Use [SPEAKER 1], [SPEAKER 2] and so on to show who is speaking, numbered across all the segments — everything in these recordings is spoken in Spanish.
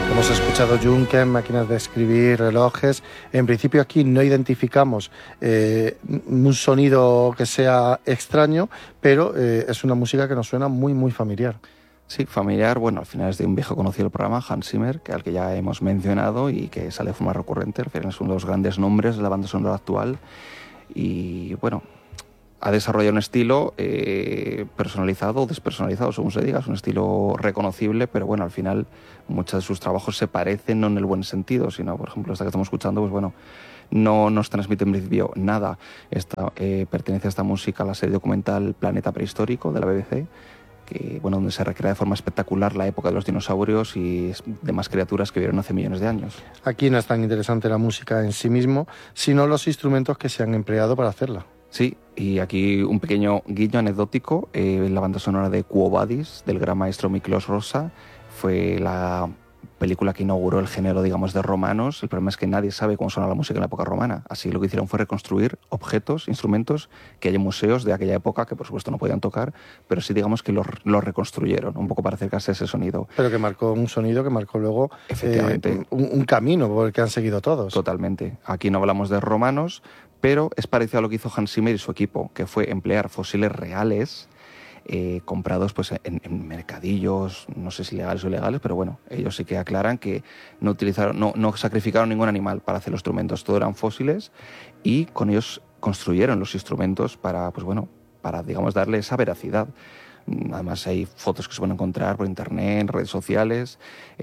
[SPEAKER 1] Hemos escuchado Juncker, máquinas de escribir, relojes. En principio aquí no identificamos un sonido que sea extraño, pero es una música que nos suena muy, muy familiar.
[SPEAKER 2] Sí, familiar, bueno, al final es de un viejo conocido del programa, Hans Zimmer, al que ya hemos mencionado y que sale de forma recurrente. Al final es uno de los grandes nombres de la banda sonora actual. Y bueno, ha desarrollado un estilo personalizado o despersonalizado, según se diga. Es un estilo reconocible, pero bueno, al final muchos de sus trabajos se parecen, no en el buen sentido, sino, por ejemplo, esta que estamos escuchando, pues bueno, no nos transmite en principio nada. Pertenece a esta música a la serie documental Planeta Prehistórico de la BBC, que, bueno, donde se recrea de forma espectacular la época de los dinosaurios y demás criaturas que vivieron hace millones de años.
[SPEAKER 1] Aquí no es tan interesante la música en sí mismo, sino los instrumentos que se han empleado para hacerla.
[SPEAKER 2] Sí, y aquí un pequeño guiño anecdótico. La banda sonora de Quo Vadis, del gran maestro Miklos Rozsa, fue la película que inauguró el género, digamos, de romanos. El problema es que nadie sabe cómo sonaba la música en la época romana. Así lo que hicieron fue reconstruir objetos, instrumentos que hay en museos de aquella época, que por supuesto no podían tocar, pero sí, digamos, que los reconstruyeron, un poco para acercarse a ese sonido.
[SPEAKER 1] Pero que marcó un sonido que marcó luego
[SPEAKER 2] efectivamente
[SPEAKER 1] un camino por el que han seguido todos.
[SPEAKER 2] Totalmente. Aquí no hablamos de romanos, pero es parecido a lo que hizo Hans Zimmer y su equipo, que fue emplear fósiles reales comprados pues en mercadillos, no sé si legales o ilegales, pero bueno, ellos sí que aclaran que no sacrificaron ningún animal para hacer los instrumentos, todo eran fósiles, y con ellos construyeron los instrumentos para, pues bueno, para, digamos, darle esa veracidad. Además hay fotos que se pueden encontrar por internet, en redes sociales,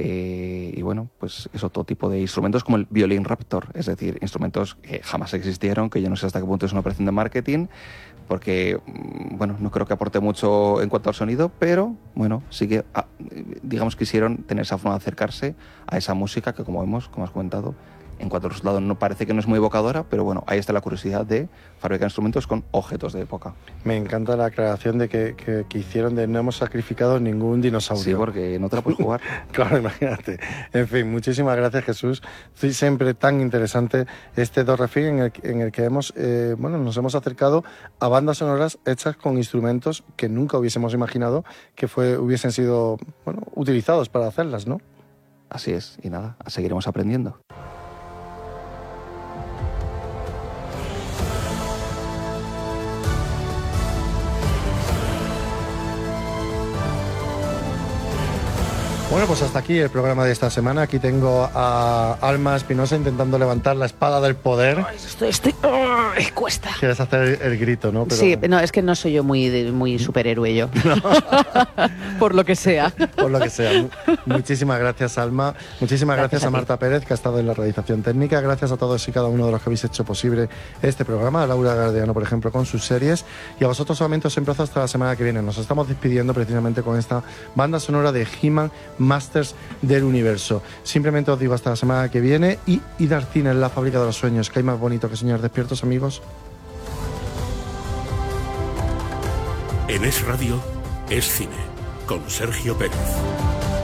[SPEAKER 2] y bueno, pues eso, todo tipo de instrumentos como el violín Raptor, es decir, instrumentos que jamás existieron, que yo no sé hasta qué punto es una operación de marketing, porque, bueno, no creo que aporte mucho en cuanto al sonido, pero bueno, sí que, digamos, quisieron tener esa forma de acercarse a esa música que, como has comentado, en cuanto al resultado no parece que no es muy evocadora, pero bueno, ahí está la curiosidad de fabricar instrumentos con objetos de época.
[SPEAKER 1] Me encanta la aclaración de que hicieron de no hemos sacrificado ningún dinosaurio.
[SPEAKER 2] Sí, porque no te la puedes jugar.
[SPEAKER 1] Claro, imagínate. En fin, muchísimas gracias, Jesús. Fue siempre tan interesante este Do Re Fi en el que nos hemos acercado a bandas sonoras hechas con instrumentos que nunca hubiésemos imaginado que hubiesen sido utilizados para hacerlas, ¿no?
[SPEAKER 2] Así es, y nada, seguiremos aprendiendo.
[SPEAKER 1] Bueno, pues hasta aquí el programa de esta semana. Aquí tengo a Alma Espinosa intentando levantar la espada del poder.
[SPEAKER 3] Cuesta.
[SPEAKER 1] Quieres hacer el grito, ¿no?
[SPEAKER 3] Pero... Sí, no, es que no soy yo muy superhéroe yo. No. Por lo que sea.
[SPEAKER 1] Por lo que sea. Muchísimas gracias, Alma. Muchísimas gracias a Marta Pérez, que ha estado en la realización técnica. Gracias a todos y cada uno de los que habéis hecho posible este programa. A Laura Gardeano, por ejemplo, con sus series. Y a vosotros solamente os emplazo hasta la semana que viene. Nos estamos despidiendo precisamente con esta banda sonora de He-Man, Masters del Universo. Simplemente os digo hasta la semana que viene y dar cine en la fábrica de los sueños, que hay más bonito que soñar despiertos, amigos.
[SPEAKER 4] En Es Radio, Es Cine, con Sergio Pérez.